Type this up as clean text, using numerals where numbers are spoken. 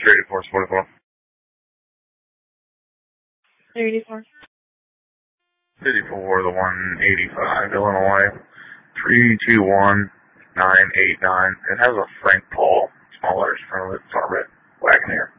384 44. 384. 384, the 185, Illinois, 321989. It has a Frank Paul small letters in front of it. It's our red Wagoneer.